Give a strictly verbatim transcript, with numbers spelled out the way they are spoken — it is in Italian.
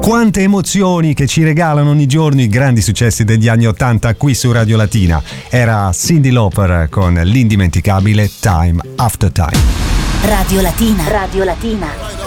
Quante emozioni che ci regalano ogni giorno i grandi successi degli anni ottanta qui su Radio Latina. Era Cyndi Lauper con l'indimenticabile Time After Time. Radio Latina. Radio Latina.